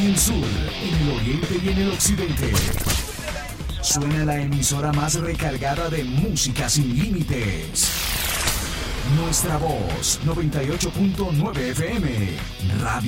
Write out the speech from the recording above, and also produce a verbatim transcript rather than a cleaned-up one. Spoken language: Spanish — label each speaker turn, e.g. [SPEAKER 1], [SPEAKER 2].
[SPEAKER 1] el sur, en el oriente y en el occidente. Suena la emisora más recargada de música sin límites. Nuestra voz, noventa y ocho punto nueve F M. Radio